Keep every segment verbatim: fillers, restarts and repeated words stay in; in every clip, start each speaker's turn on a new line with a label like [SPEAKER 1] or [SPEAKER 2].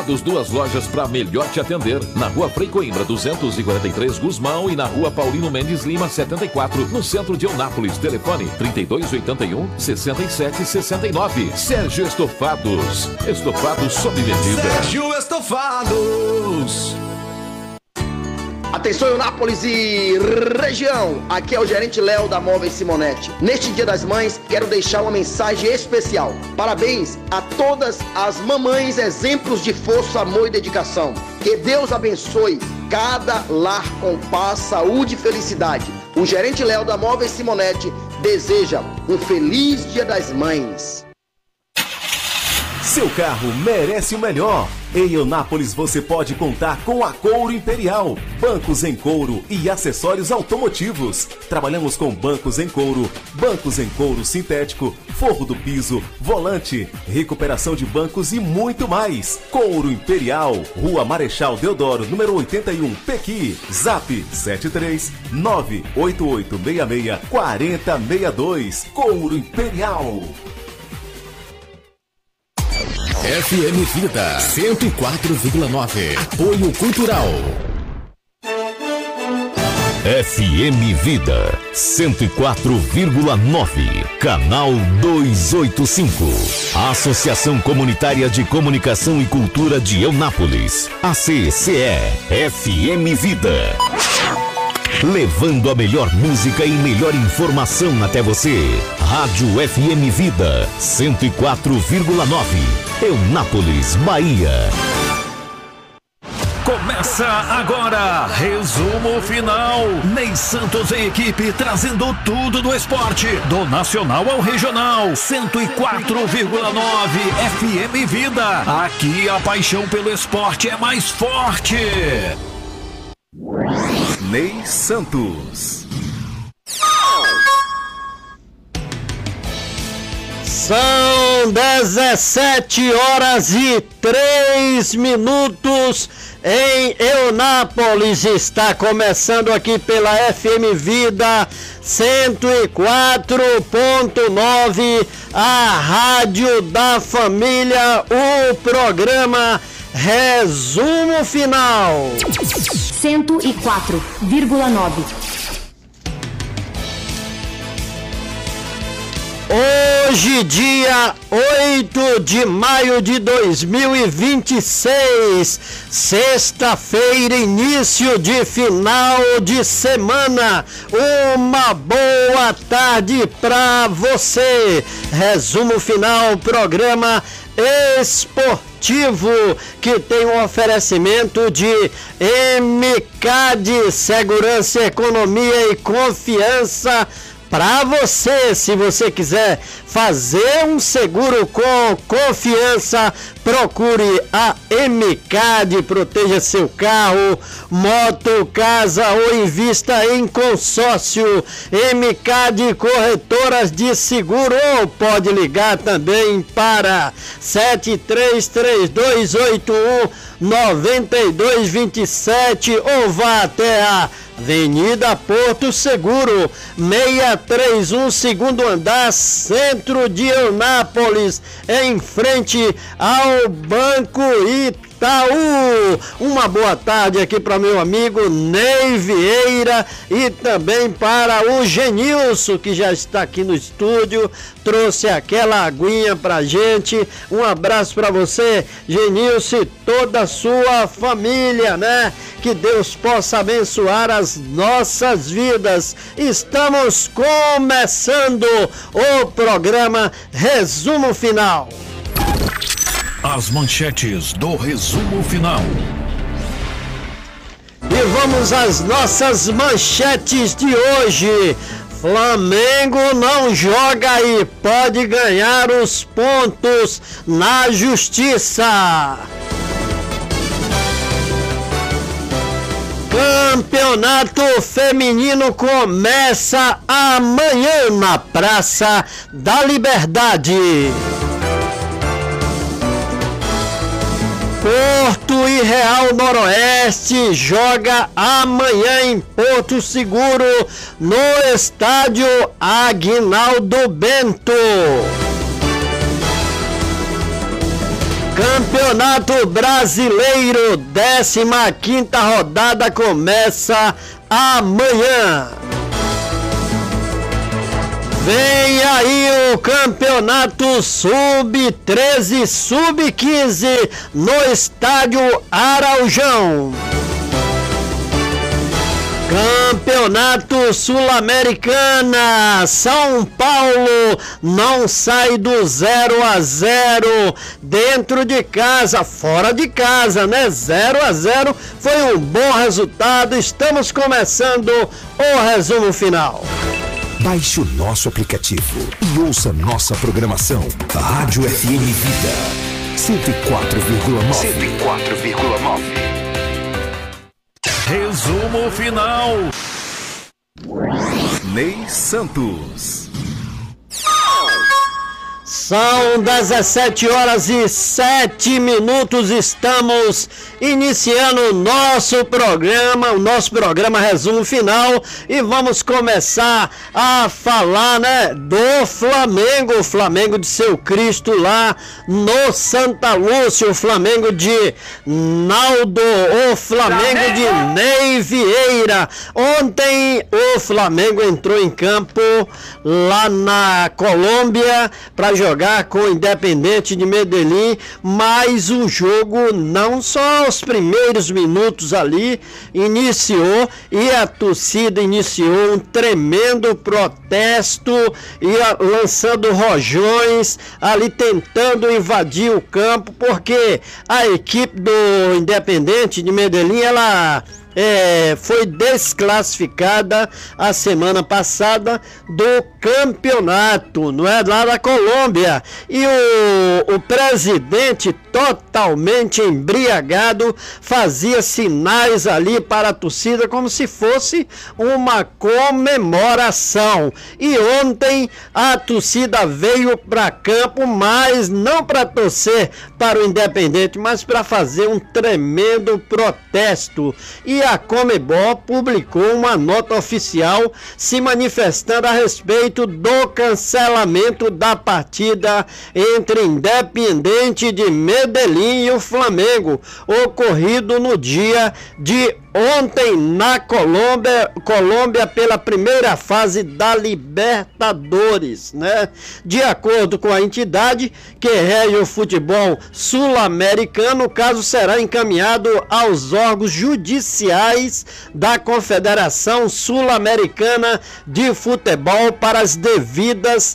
[SPEAKER 1] Dos duas lojas para melhor te atender, na Rua Frei Coimbra duzentos e quarenta e três Gusmão e na Rua Paulino Mendes Lima setenta e quatro, no centro de Eunápolis. Telefone trinta e dois oitenta e um, sessenta e sete sessenta e nove. Sérgio Estofados, estofados sob medida.
[SPEAKER 2] Sérgio Estofados.
[SPEAKER 3] Atenção, Eunápolis e região, aqui é o gerente Léo da Móveis Simonetti. Neste Dia das Mães, quero deixar uma mensagem especial. Parabéns a todas as mamães, exemplos de força, amor e dedicação. Que Deus abençoe cada lar com paz, saúde e felicidade. O gerente Léo da Móveis Simonetti deseja um feliz Dia das Mães.
[SPEAKER 4] Seu carro merece o melhor. Em Eunápolis você pode contar com a Couro Imperial, bancos em couro e acessórios automotivos. Trabalhamos com bancos em couro, bancos em couro sintético, forro do piso, volante, recuperação de bancos e muito mais. Couro Imperial, Rua Marechal Deodoro, número oitenta e um, Pequi. Zap sete três nove oito oito seis seis quatro zero seis dois. Couro Imperial.
[SPEAKER 2] F M Vida cento e quatro vírgula nove. Apoio Cultural.
[SPEAKER 5] F M Vida cento e quatro vírgula nove. Canal duzentos e oitenta e cinco. Associação Comunitária de Comunicação e Cultura de Eunápolis. A C C E. F M Vida. Levando a melhor música e melhor informação até você. Rádio F M Vida cento e quatro vírgula nove. Eunápolis, Bahia.
[SPEAKER 6] Começa agora, resumo final. Ney Santos e equipe trazendo tudo do esporte, do nacional ao regional. cento e quatro vírgula nove F M Vida. Aqui a paixão pelo esporte é mais forte.
[SPEAKER 4] Ney Santos.
[SPEAKER 7] São dezessete horas e três minutos em Eunápolis. Está começando aqui pela F M Vida cento e quatro ponto nove, a Rádio da Família, o programa Resumo Final.
[SPEAKER 8] cento e quatro vírgula nove.
[SPEAKER 7] Hoje, dia oito de maio de dois mil e vinte e seis, sexta-feira, início de final de semana. Uma boa tarde para você. Resumo final, programa esportivo que tem um oferecimento de M C A D, Segurança, Economia e Confiança. Para você, se você quiser fazer um seguro com confiança, procure a M C A D, proteja seu carro, moto, casa ou invista em consórcio. M C A D Corretoras de Seguro, ou pode ligar também para sete três três dois oito um nove dois dois sete ou vá até a Avenida Porto Seguro, seiscentos e trinta e um, segundo andar, centro de Eunápolis, em frente ao Banco Itaú. Uma boa tarde aqui para meu amigo Ney Vieira e também para o Genilson, que já está aqui no estúdio, trouxe aquela aguinha pra gente. Um abraço para você, Genilson, e toda a sua família, né? Que Deus possa abençoar as nossas vidas. Estamos começando o programa Resumo Final.
[SPEAKER 6] As manchetes do resumo final.
[SPEAKER 7] E vamos às nossas manchetes de hoje. Flamengo não joga e pode ganhar os pontos na justiça. Campeonato Feminino começa amanhã na Praça da Liberdade. Porto e Real Noroeste joga amanhã em Porto Seguro, no estádio Aguinaldo Bento. Campeonato Brasileiro, décima quinta rodada começa amanhã. Vem aí o Campeonato sub treze, sub quinze no estádio Araujão. Campeonato Sul-Americana, São Paulo não sai do zero a zero dentro de casa, fora de casa, né? zero a zero foi um bom resultado. Estamos começando o resumo final.
[SPEAKER 2] Baixe o nosso aplicativo e ouça nossa programação. Rádio F M Vida cento e quatro vírgula nove.
[SPEAKER 6] cento e quatro vírgula nove. Resumo final.
[SPEAKER 4] Ney Santos.
[SPEAKER 7] São dezessete horas e sete minutos, estamos iniciando o nosso programa, o nosso programa Resumo Final, e vamos começar a falar, né, do Flamengo, o Flamengo de Seu Cristo lá no Santa Lúcia, o Flamengo de Naldo, o Flamengo de Ney Vieira. Ontem o Flamengo entrou em campo lá na Colômbia para jogar com o Independente de Medellín, mas o jogo, não só os primeiros minutos ali, iniciou e a torcida iniciou um tremendo protesto, ia lançando rojões ali, tentando invadir o campo, porque a equipe do Independente de Medellín, ela É, foi desclassificada a semana passada do campeonato, não é, lá da Colômbia, e o, o presidente, totalmente embriagado, fazia sinais ali para a torcida como se fosse uma comemoração. E ontem a torcida veio para campo, mas não para torcer para o Independente, mas para fazer um tremendo protesto. E a Conmebol publicou uma nota oficial se manifestando a respeito do cancelamento da partida entre Independente de Medellín e o Flamengo, ocorrido no dia de ontem na Colômbia, Colômbia pela primeira fase da Libertadores, né? De acordo com a entidade que rege o futebol sul-americano, o caso será encaminhado aos órgãos judiciais da Confederação Sul-Americana de Futebol para as devidas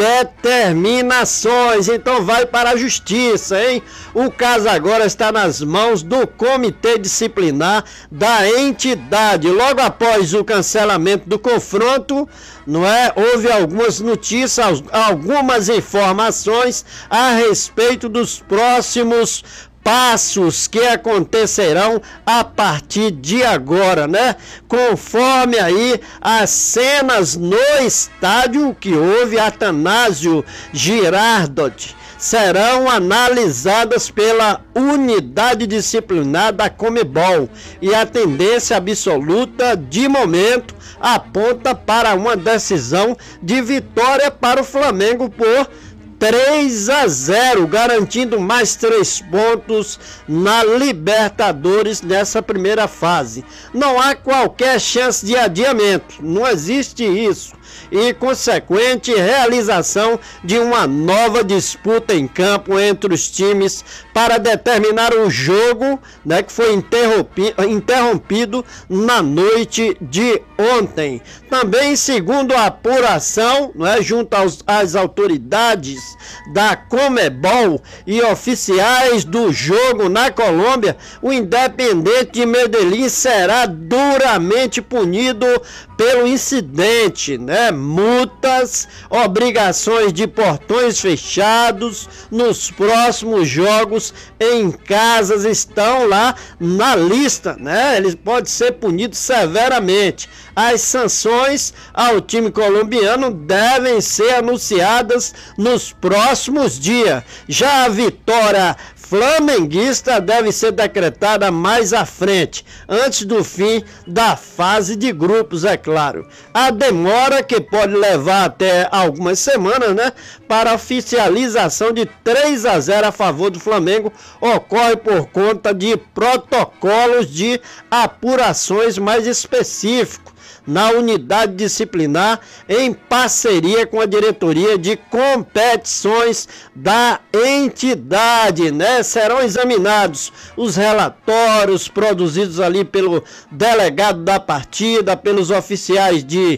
[SPEAKER 7] determinações. Então vai para a justiça, hein? O caso agora está nas mãos do Comitê Disciplinar da entidade. Logo após o cancelamento do confronto, não é? Houve algumas notícias, algumas informações a respeito dos próximos passos que acontecerão a partir de agora, né? Conforme aí as cenas no estádio que houve, Atanásio Girardot, serão analisadas pela unidade disciplinar da Conmebol, e a tendência absoluta de momento aponta para uma decisão de vitória para o Flamengo por três a zero, garantindo mais três pontos na Libertadores nessa primeira fase. Não há qualquer chance de adiamento, não existe isso. E consequente realização de uma nova disputa em campo entre os times para determinar o jogo, né, que foi interrompido, interrompido na noite de ontem. Também, segundo a apuração, né, junto aos, às autoridades da Conmebol e oficiais do jogo na Colômbia, o Independente de Medellín será duramente punido pelo incidente, né? Multas, obrigações de portões fechados nos próximos jogos em casas estão lá na lista, né? Ele pode ser punido severamente. As sanções ao time colombiano devem ser anunciadas nos próximos dias. Já a vitória flamenguista deve ser decretada mais à frente, antes do fim da fase de grupos, é claro. A demora, que pode levar até algumas semanas, né, para a oficialização de três a zero a favor do Flamengo, ocorre por conta de protocolos de apurações mais específicos na unidade disciplinar, em parceria com a diretoria de competições da entidade, né? Serão examinados os relatórios produzidos ali pelo delegado da partida, pelos oficiais de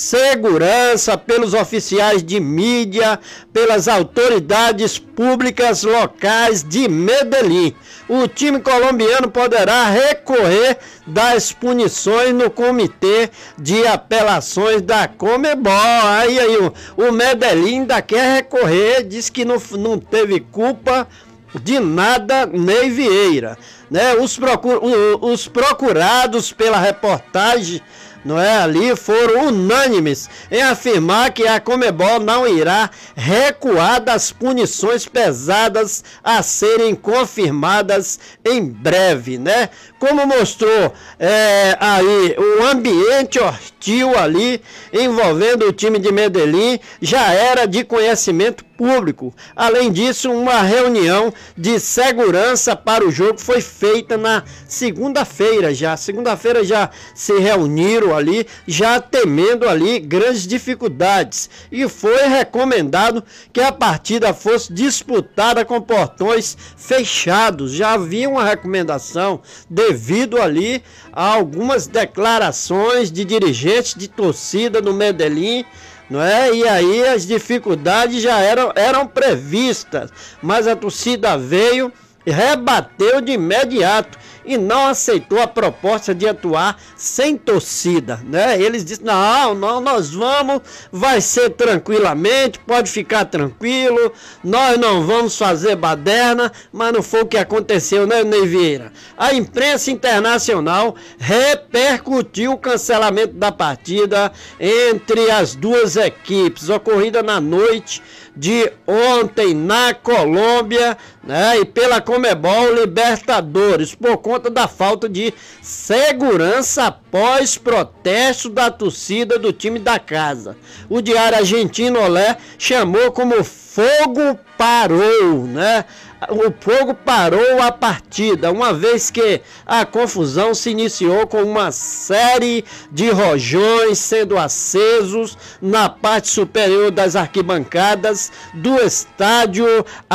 [SPEAKER 7] segurança, pelos oficiais de mídia, pelas autoridades públicas locais de Medellín. O time colombiano poderá recorrer das punições no comitê de apelações da Conmebol. Aí, aí o, o Medellín ainda quer recorrer, diz que não, não teve culpa de nada Ney Vieira, né? Os, procur, os procurados pela reportagem, não é, ali foram unânimes em afirmar que a Conmebol não irá recuar das punições pesadas a serem confirmadas em breve, né? Como mostrou é, aí o ambiente hostil ali envolvendo o time de Medellín já era de conhecimento público. Além disso, uma reunião de segurança para o jogo foi feita na segunda-feira já. Segunda-feira já se reuniram ali, já temendo ali grandes dificuldades. E foi recomendado que a partida fosse disputada com portões fechados. Já havia uma recomendação devido ali a algumas declarações de dirigentes de torcida no Medellín, não é? E aí as dificuldades já eram, eram previstas, mas a torcida veio e rebateu de imediato e não aceitou a proposta de atuar sem torcida, né? Eles disseram, não, não, nós vamos, vai ser tranquilamente, pode ficar tranquilo, nós não vamos fazer baderna, mas não foi o que aconteceu, né, Ney Vieira? A imprensa internacional repercutiu o cancelamento da partida entre as duas equipes, ocorrida na noite de ontem na Colômbia, né, e pela Conmebol Libertadores, por conta da falta de segurança após protesto da torcida do time da casa. O diário argentino Olé chamou como fogo parou, né? O fogo parou a partida, uma vez que a confusão se iniciou com uma série de rojões sendo acesos na parte superior das arquibancadas do estádio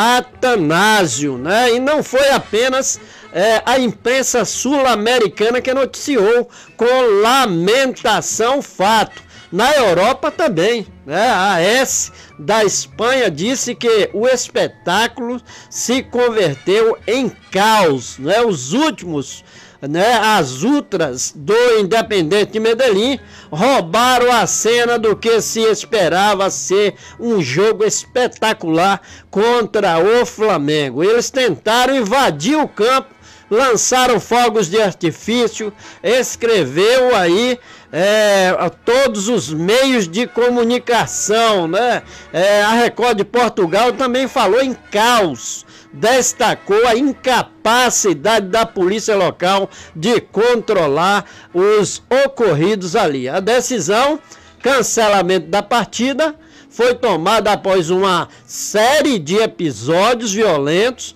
[SPEAKER 7] Atanásio, né? E não foi apenas é, a imprensa sul-americana que noticiou com lamentação o fato. Na Europa também, né? A S da Espanha disse que o espetáculo se converteu em caos, né? Os últimos, né, as ultras do Independente de Medellín roubaram a cena do que se esperava ser um jogo espetacular contra o Flamengo. Eles tentaram invadir o campo, lançaram fogos de artifício, escreveu aí é, todos os meios de comunicação, né? É, a Record de Portugal também falou em caos, destacou a incapacidade da polícia local de controlar os ocorridos ali. A decisão, cancelamento da partida, foi tomada após uma série de episódios violentos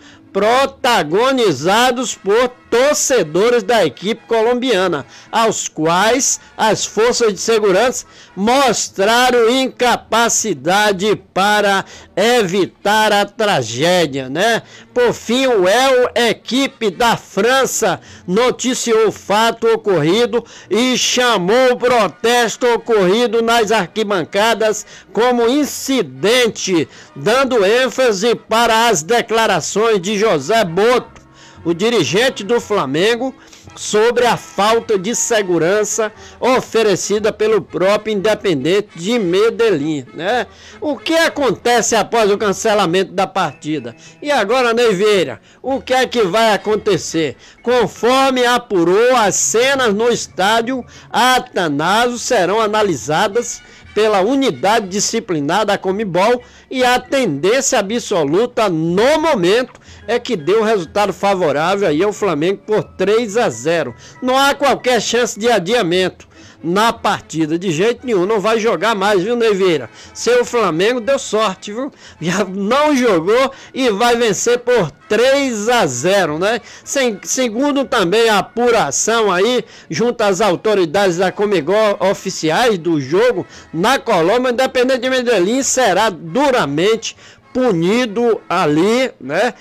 [SPEAKER 7] protagonizados por torcedores da equipe colombiana, aos quais as forças de segurança mostraram incapacidade para evitar a tragédia, né? Por fim, o El, equipe da França, noticiou o fato ocorrido e chamou o protesto ocorrido nas arquibancadas como incidente, dando ênfase para as declarações de José Boto, o dirigente do Flamengo, sobre a falta de segurança oferecida pelo próprio Independente de Medellín, né? O que acontece após o cancelamento da partida? E agora, Ney Vieira, o que é que vai acontecer? Conforme apurou, as cenas no estádio Atanásio serão analisadas pela unidade disciplinar da Conmebol e a tendência absoluta no momento é que deu um resultado favorável aí ao Flamengo por três a zero. Não há qualquer chance de adiamento na partida, de jeito nenhum, não vai jogar mais, viu, Ney Vieira? Seu Flamengo deu sorte, viu? Já não jogou e vai vencer por três a zero, né? Sem, segundo também a apuração aí, junto às autoridades da Comebol oficiais do jogo, na Colômbia, o Independente Medellín será duramente punido ali, né,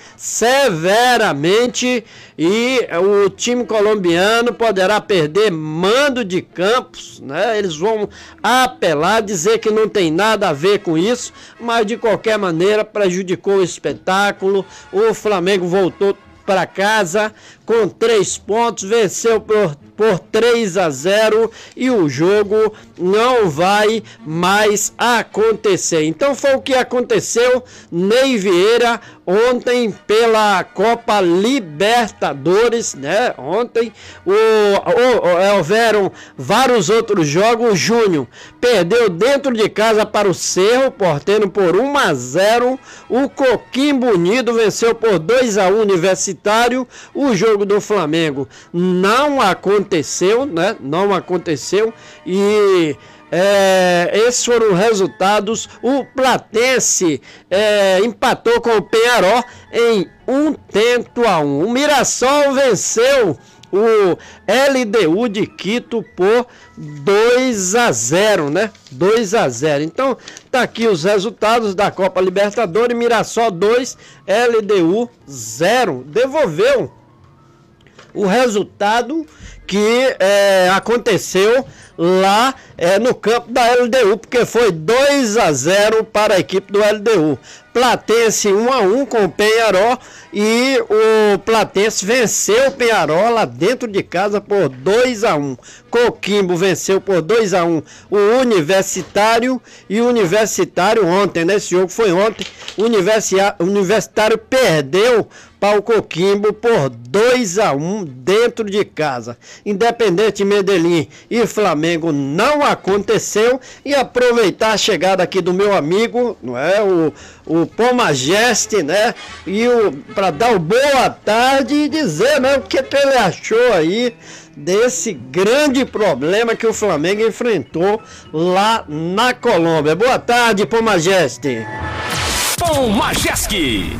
[SPEAKER 7] severamente, e o time colombiano poderá perder mando de campos, né? Eles vão apelar, dizer que não tem nada a ver com isso, mas de qualquer maneira prejudicou o espetáculo. O Flamengo voltou para casa com três pontos, venceu por, por três a zero e o jogo não vai mais acontecer. Então foi o que aconteceu, Ney Vieira, ontem pela Copa Libertadores, né? Ontem o, o, houveram vários outros jogos. O Júnior perdeu dentro de casa para o Cerro Porteño por um a zero. O Coquimbo Unido venceu por dois a um Universitário. O jogo do Flamengo não aconteceu, né? Não aconteceu e É, esses foram os resultados. O Platense é, empatou com o Penharol em um tento a um. O Mirassol venceu o L D U de Quito por dois a zero, né? dois a zero. Então, tá aqui os resultados da Copa Libertadores. Mirassol dois, L D U zero. Devolveu o resultado que é, aconteceu lá é, no campo da L D U, porque foi dois a zero para a equipe do L D U. Platense um a um com o Penharol e o Platense venceu o Penharol lá dentro de casa por dois a um. Coquimbo venceu por dois a um o Universitário e o Universitário ontem, né? Esse jogo foi ontem. O Universitário perdeu para o Coquimbo por dois a um dentro de casa. Independente Medellín e Flamengo não aconteceu. E aproveitar a chegada aqui do meu amigo, não é, o, o Pomageste, né, e o para dar o boa tarde e dizer, né, o que ele achou aí desse grande problema que o Flamengo enfrentou lá na Colômbia. Boa tarde, Pomageste.
[SPEAKER 9] Pomageste.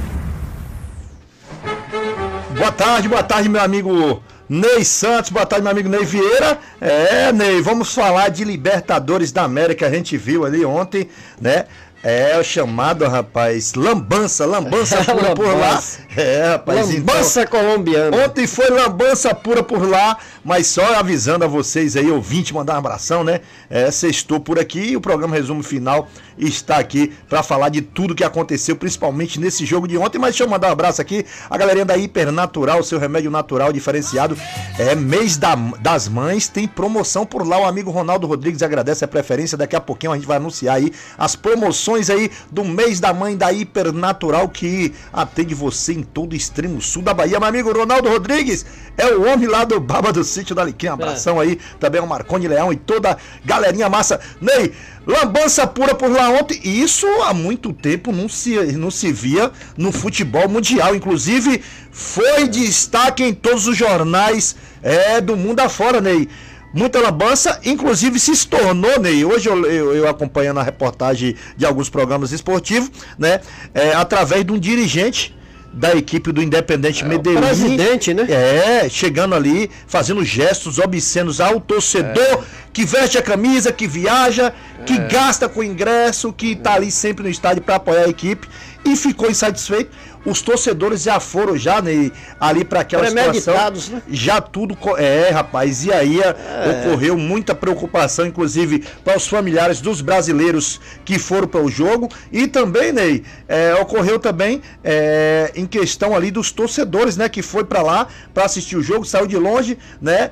[SPEAKER 10] Boa tarde, boa tarde, meu amigo Ney Santos, boa tarde, meu amigo Ney Vieira. É, Ney, vamos falar de Libertadores da América, a gente viu ali ontem, né? É o chamado, rapaz, lambança, lambança pura lambança. Por lá. É, rapaz,
[SPEAKER 7] lambança então, colombiana.
[SPEAKER 10] Ontem foi lambança pura por lá, mas só avisando a vocês aí, ouvinte, mandar um abração, né? É, sextou por aqui e o programa Resumo Final está aqui para falar de tudo que aconteceu, principalmente nesse jogo de ontem. Mas deixa eu mandar um abraço aqui, a galerinha da Hipernatural, seu remédio natural diferenciado. É mês da, das mães, tem promoção por lá. O amigo Ronaldo Rodrigues agradece a preferência. Daqui a pouquinho a gente vai anunciar aí as promoções aí do mês da mãe da Hipernatural, que atende você em todo o extremo sul da Bahia. Meu amigo Ronaldo Rodrigues é o homem lá do Baba do Sítio da Alecrim. Um abração é. aí, também o Marconi Leão e toda a galerinha massa. Ney, lambança pura por lá ontem, e isso há muito tempo não se, não se via no futebol mundial. Inclusive foi destaque em todos os jornais é, do mundo afora, Ney. Muita lambança, inclusive se tornou, Ney, hoje eu, eu, eu acompanhando a reportagem de alguns programas esportivos, né, é, através de um dirigente da equipe do Independente é, Medellín. O
[SPEAKER 7] presidente, né?
[SPEAKER 10] É, chegando ali, fazendo gestos obscenos ao torcedor é. que veste a camisa, que viaja, é. que gasta com ingresso, que tá ali sempre no estádio para apoiar a equipe, e ficou insatisfeito. Os torcedores já foram já, né, ali para aquela situação, né? Já tudo, é, rapaz, e aí é. ocorreu muita preocupação, inclusive para os familiares dos brasileiros que foram para o jogo, e também, Ney, é, ocorreu também é, em questão ali dos torcedores, né, que foi para lá para assistir o jogo, saiu de longe, né,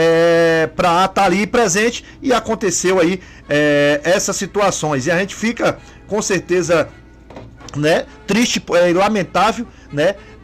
[SPEAKER 10] é, para estar ali presente, e aconteceu aí é, essas situações, e a gente fica com certeza, né, triste e é, lamentável, né,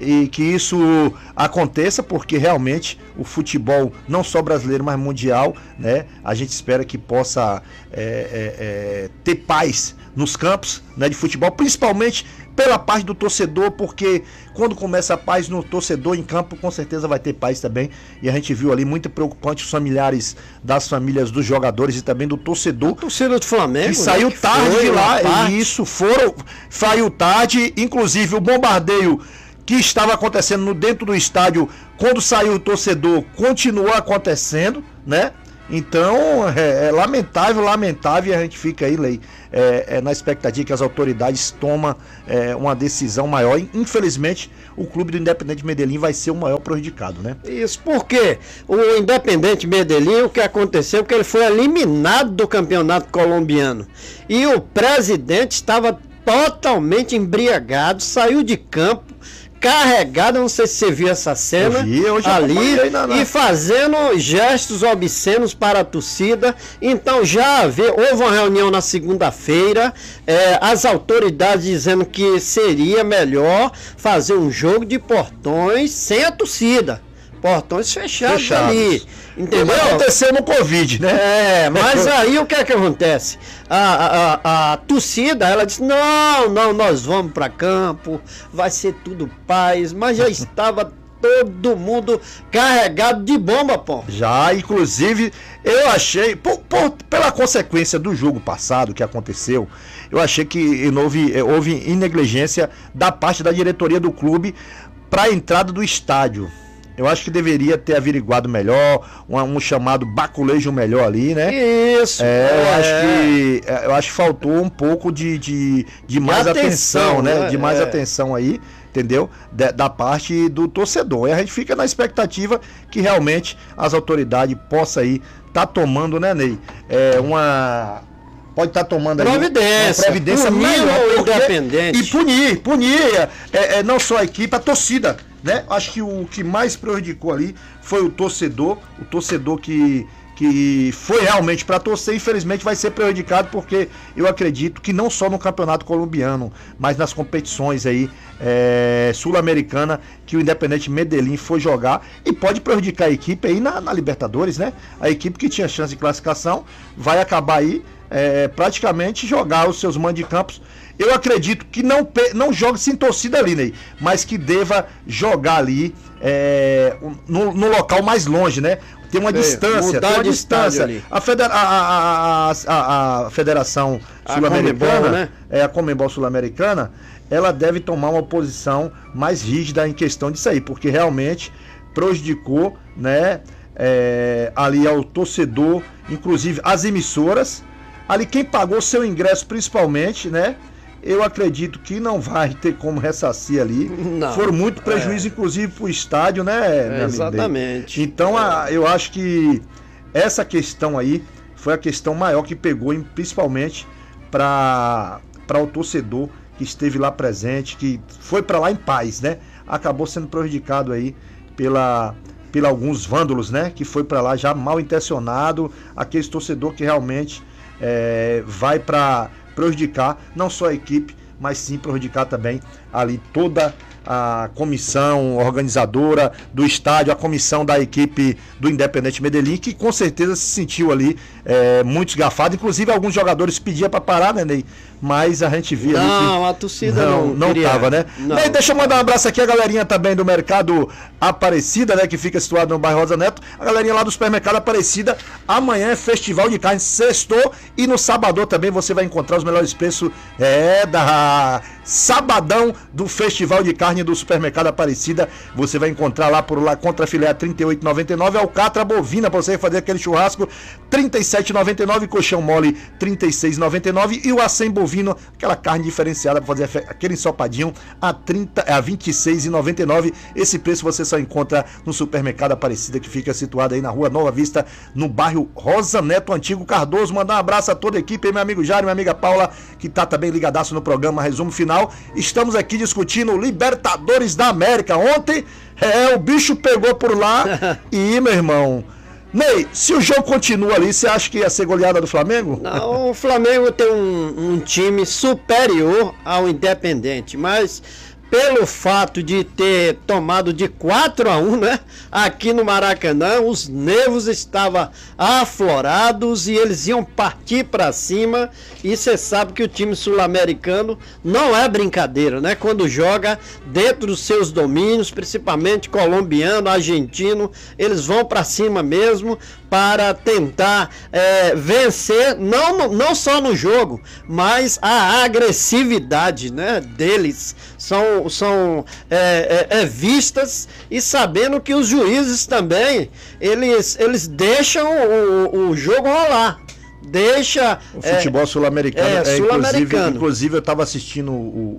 [SPEAKER 10] e que isso aconteça, porque realmente o futebol, não só brasileiro, mas mundial, né? A gente espera que possa é, é, é, ter paz nos campos, né, de futebol, principalmente pela paz do torcedor, porque quando começa a paz no torcedor em campo, com certeza vai ter paz também. E a gente viu ali muito preocupante os familiares das famílias dos jogadores e também do torcedor. O
[SPEAKER 7] torcedor do Flamengo,
[SPEAKER 10] que saiu
[SPEAKER 7] né, que
[SPEAKER 10] tarde
[SPEAKER 7] foi,
[SPEAKER 10] de lá,
[SPEAKER 7] parte.
[SPEAKER 10] e isso foram, saiu tarde, inclusive o bombardeio que estava acontecendo no dentro do estádio, quando saiu o torcedor, continuou acontecendo, né? Então, é, é lamentável, lamentável, e a gente fica aí, Lei, é, é, na expectativa que as autoridades tomem é, uma decisão maior. Infelizmente, o clube do Independente Medellín vai ser o maior prejudicado, né?
[SPEAKER 7] Isso, porque o Independente Medellín, o que aconteceu, que ele foi eliminado do campeonato colombiano. E o presidente estava totalmente embriagado, saiu de campo, carregado, não sei se você viu essa cena,
[SPEAKER 10] eu vi, eu já
[SPEAKER 7] ali,
[SPEAKER 10] na, na...
[SPEAKER 7] e fazendo gestos obscenos para a torcida. Então já havia, houve uma reunião na segunda-feira, é, as autoridades dizendo que seria melhor fazer um jogo de portões sem a torcida. Portões fechados, fechados. ali, entendeu?
[SPEAKER 10] Aconteceu no Covid, né?
[SPEAKER 7] É, mas aí o que é que acontece? A, a, a, a torcida, ela disse, não, não, nós vamos para campo, vai ser tudo paz, mas já estava todo mundo carregado de bomba, pô.
[SPEAKER 10] Já, inclusive, eu achei, por, por, pela consequência do jogo passado que aconteceu, eu achei que houve, houve negligência da parte da diretoria do clube para a entrada do estádio. Eu acho que deveria ter averiguado melhor, um, um chamado baculejo melhor ali, né?
[SPEAKER 7] Isso.
[SPEAKER 10] É, eu é. acho que eu acho que faltou um pouco de, de, de mais atenção, atenção, né? né? De mais é. atenção aí, entendeu? Da, da parte do torcedor. E a gente fica na expectativa que realmente as autoridades possam aí estar tá tomando, né, Ney? É uma... Pode estar tá tomando aí
[SPEAKER 7] providência,
[SPEAKER 10] uma providência melhor,
[SPEAKER 7] independente.
[SPEAKER 10] E punir, punir é, é, não só a equipe, a torcida, né? Acho que o que mais prejudicou ali foi o torcedor, o torcedor que, que foi realmente para torcer, infelizmente vai ser prejudicado, porque eu acredito que não só no campeonato colombiano, mas nas competições aí é, sul-americana que o Independente Medellín foi jogar, e pode prejudicar a equipe aí na, na Libertadores, né? A equipe que tinha chance de classificação vai acabar aí É, praticamente jogar os seus mandos de campos. Eu acredito que não, não jogue sem torcida ali, Ney, mas que deva jogar ali é, no, no local mais longe, né? Tem uma é, distância, tem uma distância. Ali. A, federa a, a, a, a Federação Sul-Americana, né? é, a Conmebol Sul-Americana, ela deve tomar uma posição mais rígida em questão disso aí, porque realmente prejudicou, né, é, ali ao torcedor, inclusive as emissoras. Ali quem pagou seu ingresso principalmente, né? Eu acredito que não vai ter como ressarcir ali. Não, Foram muito prejuízo, é. inclusive, para o estádio, né?
[SPEAKER 7] É, exatamente.
[SPEAKER 10] Então, a, eu acho que essa questão aí foi a questão maior que pegou, principalmente para o torcedor que esteve lá presente, que foi para lá em paz, né? Acabou sendo prejudicado aí pela... pela alguns vândalos, né? Que foi para lá já mal intencionado, aquele torcedor que realmente É, vai para prejudicar não só a equipe, mas sim prejudicar também ali toda a comissão organizadora do estádio, a comissão da equipe do Independente Medellín, que com certeza se sentiu ali é, muito esgafado. Inclusive alguns jogadores pediam para parar, né, Ney? Mas a gente via
[SPEAKER 7] não,
[SPEAKER 10] ali que
[SPEAKER 7] a torcida não
[SPEAKER 10] não, não tava, né? Não. Ney, deixa eu mandar um abraço aqui a galerinha também do Mercado Aparecida, né, que fica situado no bairro Rosa Neto. A galerinha lá do Supermercado Aparecida. Amanhã é Festival de Carne, sextou, e no sábado também você vai encontrar os melhores preços é, da sabadão do Festival de Carne do Supermercado Aparecida. Você vai encontrar lá por lá contra filé trinta e oito reais e noventa e nove centavos, alcatra bovina para você fazer aquele churrasco trinta e sete reais e noventa e nove centavos, colchão mole trinta e seis reais e noventa e nove centavos, e o acém bovino, aquela carne diferenciada para fazer aquele ensopadinho a trinta a vinte e seis reais e noventa e nove centavos. Esse preço você só encontra no Supermercado Aparecida, que fica situado aí na Rua Nova Vista, no bairro Rosa Neto, Antigo Cardoso. Mandar um abraço a toda a equipe, aí, meu amigo Jário, minha amiga Paula, que tá também ligadaço no programa Resumo Final. Estamos aqui discutindo Libertadores da América. Ontem, é, o bicho pegou por lá e, meu irmão, Ney, se o jogo continua ali, você acha que ia ser goleada do Flamengo?
[SPEAKER 7] Não, o Flamengo tem um, um time superior ao Independente, mas pelo fato de ter tomado de quatro a um, né? Aqui no Maracanã, os nervos estavam aflorados e eles iam partir para cima. E você sabe que o time sul-americano não é brincadeira, né? Quando joga dentro dos seus domínios, principalmente colombiano, argentino, eles vão para cima mesmo para tentar é, vencer, não, não só no jogo, mas a agressividade, né, deles são, são é, é, é vistas, e sabendo que os juízes também, eles, eles deixam o, o jogo rolar. Deixa...
[SPEAKER 10] O futebol é, sul-americano,
[SPEAKER 7] é,
[SPEAKER 10] é,
[SPEAKER 7] sul-americano.
[SPEAKER 10] Inclusive, inclusive eu estava assistindo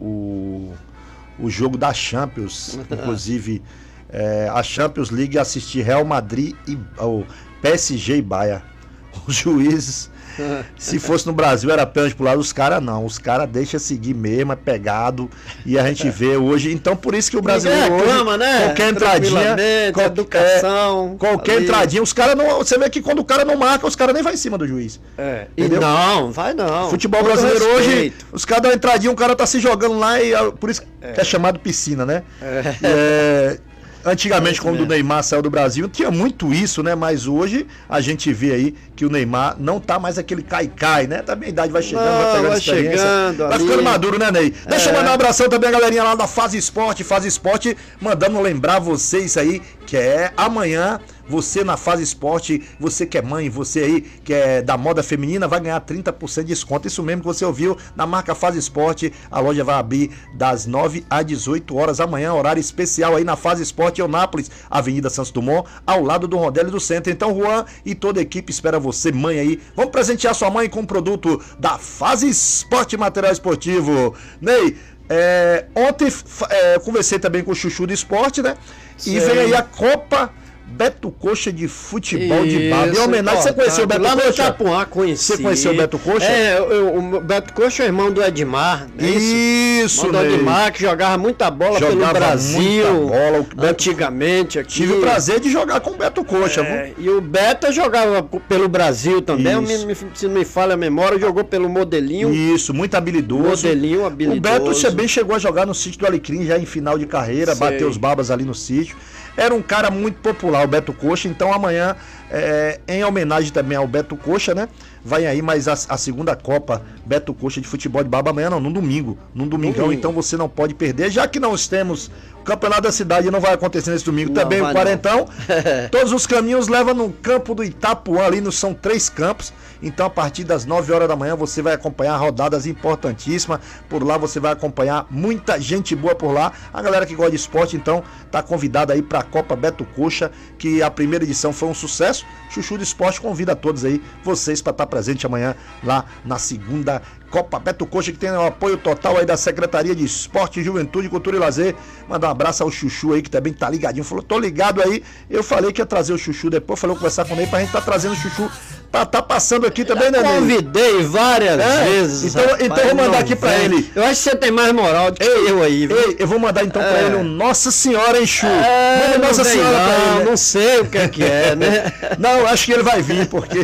[SPEAKER 10] o, o, o jogo da Champions, inclusive é, a Champions League, assisti Real Madrid e o P S G e Bahia. Os juízes, se fosse no Brasil era pênalti pro lado, os caras não, os caras deixam seguir mesmo, é pegado, e a gente vê hoje, então por isso que o brasileiro hoje,
[SPEAKER 7] reclama, né?
[SPEAKER 10] qualquer entradinha, qual,
[SPEAKER 7] educação,
[SPEAKER 10] é, qualquer ali. entradinha, os caras não, você vê que quando o cara não marca, os caras nem vai em cima do juiz.
[SPEAKER 7] É. E não, vai não.
[SPEAKER 10] Futebol brasileiro hoje, os caras dão uma entradinha, o cara tá se jogando lá, e por isso é. que é chamado piscina, né? É... é... Antigamente, é quando mesmo. o Neymar saiu do Brasil, tinha muito isso, né? Mas hoje a gente vê aí que o Neymar não tá mais aquele cai-cai, né? Também a idade vai chegando, não, vai pegando
[SPEAKER 7] vai
[SPEAKER 10] experiência.
[SPEAKER 7] Chegando,
[SPEAKER 10] vai ficando maduro, né, Ney? É. Deixa eu mandar um abração também a galerinha lá da Fase Esporte, Fase Esporte, mandando lembrar vocês aí que é amanhã. Você na Fase Esporte, você que é mãe, você aí que é da moda feminina, vai ganhar trinta por cento de desconto. Isso mesmo que você ouviu na marca Fase Esporte. A loja vai abrir das nove às dezoito horas amanhã, horário especial aí na Fase Esporte Eunápolis, Avenida Santos Dumont, ao lado do Rondelli do Centro. Então, Juan e toda a equipe espera você, mãe aí. Vamos presentear sua mãe com um produto da Fase Esporte Material Esportivo. Ney, é, ontem é, conversei também com o Chuchu do Esporte, né? Sei. E vem aí a Copa Beto Coxa de futebol Isso, de baba. Em homenagem, você conheceu o Beto
[SPEAKER 7] lá
[SPEAKER 10] Coxa?
[SPEAKER 7] Lá no Itapuã, conheci.
[SPEAKER 10] Você conheceu o Beto Coxa?
[SPEAKER 7] É, eu, o Beto Coxa é irmão do Edmar.
[SPEAKER 10] É isso,
[SPEAKER 7] irmão do Edmar, que jogava muita bola jogava pelo Brasil. Muita bola. O Beto, antigamente aqui.
[SPEAKER 10] Tive o prazer de jogar com o Beto Coxa.
[SPEAKER 7] É, e o Beto jogava pelo Brasil também. Me, me, se não me falha a memória, jogou pelo Modelinho.
[SPEAKER 10] Isso, muito habilidoso.
[SPEAKER 7] Modelinho habilidoso.
[SPEAKER 10] O Beto também chegou a jogar no sítio do Alecrim, já em final de carreira, Sei. bateu os babas ali no sítio. Era um cara muito popular, o Beto Coxa. Então amanhã, é, em homenagem também ao Beto Coxa, né? Vai aí mais a, a segunda Copa Beto Coxa de futebol de baba amanhã, não, no domingo. No domingão, domingo. Então você não pode perder. Já que nós temos o Campeonato da Cidade, não vai acontecer nesse domingo. Não, também o Quarentão. Todos os caminhos levam no campo do Itapuã, ali no, são três campos. Então a partir das nove horas da manhã você vai acompanhar rodadas importantíssimas. Por lá você vai acompanhar muita gente boa por lá. A galera que gosta de esporte, então, tá convidada aí para a Copa Beto Coxa, que a primeira edição foi um sucesso. Chuchu do Esporte convida a todos aí, vocês, para estar presente amanhã lá na segunda Copa Beto Coxa, que tem o apoio total aí da Secretaria de Esporte, Juventude, Cultura e Lazer. Mandar um abraço ao Chuchu aí, que também tá ligadinho. Falou, tô ligado aí. Eu falei que ia trazer o Chuchu depois, falou conversar com ele pra gente tá trazendo o Chuchu. Tá, tá passando aqui também, né, Ney?
[SPEAKER 7] Convidei várias é,
[SPEAKER 10] vezes. Então, rapaz, então eu vou mandar aqui pra vem. ele.
[SPEAKER 7] Eu acho que você tem mais moral do que
[SPEAKER 10] ei,
[SPEAKER 7] eu aí, viu?
[SPEAKER 10] Ei, eu vou mandar então é. pra ele um Nossa Senhora, hein, Chu?
[SPEAKER 7] É,
[SPEAKER 10] Manda Nossa Senhora
[SPEAKER 7] não,
[SPEAKER 10] pra ele. Né?
[SPEAKER 7] Não sei o que é que é, né?
[SPEAKER 10] Não, acho que ele vai vir, porque.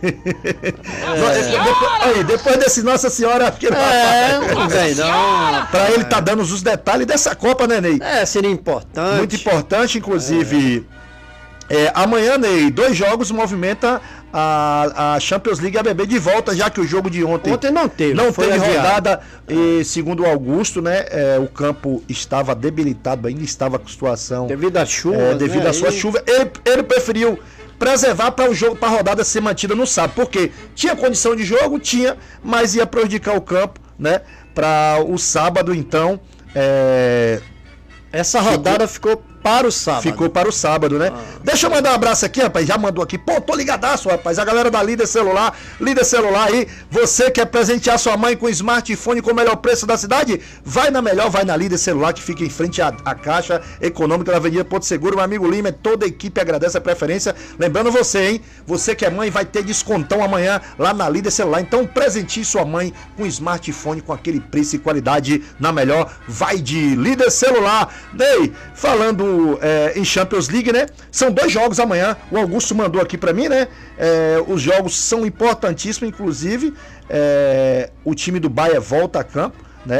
[SPEAKER 10] É. depois, aí, depois desse Nossa Senhora, acho que ele vai.
[SPEAKER 7] É, não vem, não.
[SPEAKER 10] Pra ele tá dando os detalhes dessa Copa, né, Ney?
[SPEAKER 7] É, seria importante.
[SPEAKER 10] Muito importante, inclusive. É. É, amanhã, Ney, dois jogos movimenta a, a Champions League A B B de volta, já que o jogo de ontem...
[SPEAKER 7] Ontem não teve.
[SPEAKER 10] Não foi teve rodada, e segundo o Augusto, né, é, o campo estava debilitado, ainda estava com situação...
[SPEAKER 7] Devido à chuva,
[SPEAKER 10] é, Devido
[SPEAKER 7] né,
[SPEAKER 10] à sua
[SPEAKER 7] aí...
[SPEAKER 10] chuva. Ele, ele preferiu preservar para o jogo, para a rodada ser mantida no sábado, porque tinha condição de jogo, tinha, mas ia prejudicar o campo, né, para o sábado, então... É...
[SPEAKER 7] Essa rodada ficou... ficou para o sábado.
[SPEAKER 10] Ficou para o sábado, né? Ah, Deixa eu mandar um abraço aqui, rapaz. Já mandou aqui. Pô, tô ligadaço, rapaz. A galera da Líder Celular. Líder Celular aí. Você quer presentear sua mãe com smartphone com o melhor preço da cidade? Vai na melhor, vai na Líder Celular, que fica em frente à, à Caixa Econômica da Avenida Porto Seguro. Meu amigo Lima, toda a equipe agradece a preferência. Lembrando você, hein? Você que é mãe vai ter descontão amanhã lá na Líder Celular. Então presenteie sua mãe com smartphone com aquele preço e qualidade na melhor. Vai de Líder Celular. Ney, falando É, em Champions League, né? São dois jogos amanhã. O Augusto mandou aqui pra mim, né? É, os jogos são importantíssimos, inclusive é, o time do Bahia volta a campo, né?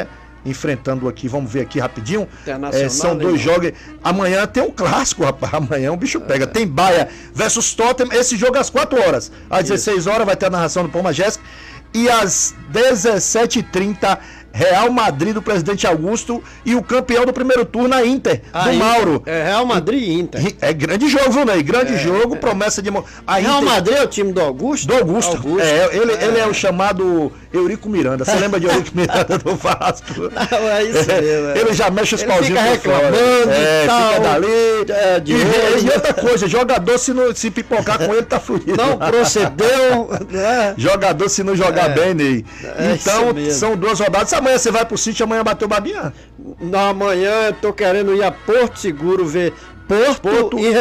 [SPEAKER 10] enfrentando aqui, vamos ver aqui rapidinho.
[SPEAKER 7] Internacional,
[SPEAKER 10] É, são dois jogos. Amanhã tem um clássico, rapaz. Amanhã o bicho pega. É. Tem Bahia versus Tottenham. Esse jogo às quatro horas. Às dezesseis horas vai ter a narração do Palma Jéssica. E às dezessete e trinta, Real Madrid do Presidente Augusto e o campeão do primeiro turno, a Inter,
[SPEAKER 7] a
[SPEAKER 10] do
[SPEAKER 7] Inter,
[SPEAKER 10] Mauro.
[SPEAKER 7] É Real Madrid e Inter.
[SPEAKER 10] É grande jogo, viu, Ney? Grande
[SPEAKER 7] é,
[SPEAKER 10] jogo,
[SPEAKER 7] é.
[SPEAKER 10] promessa de... A
[SPEAKER 7] Real
[SPEAKER 10] Inter...
[SPEAKER 7] Madrid é o time do Augusto?
[SPEAKER 10] Do Augusto. Augusto. É, ele é. ele é o chamado Eurico Miranda. Você lembra de Eurico Miranda do Vasco?
[SPEAKER 7] Não, é isso mesmo. É.
[SPEAKER 10] Ele já mexe os
[SPEAKER 7] ele
[SPEAKER 10] pauzinhos
[SPEAKER 7] fica reclamando
[SPEAKER 10] é,
[SPEAKER 7] e tal.
[SPEAKER 10] Fica dali.
[SPEAKER 7] É, de
[SPEAKER 10] e,
[SPEAKER 7] hoje,
[SPEAKER 10] e outra coisa, jogador se, não, se pipocar com ele, tá fluido.
[SPEAKER 7] Não procedeu. Né?
[SPEAKER 10] Jogador se não jogar
[SPEAKER 7] é.
[SPEAKER 10] bem, Ney.
[SPEAKER 7] É
[SPEAKER 10] então, são duas rodadas. Amanhã você vai pro sítio, amanhã bateu o Babinha?
[SPEAKER 7] Na manhã eu tô querendo ir a Porto Seguro ver Porto, Porto e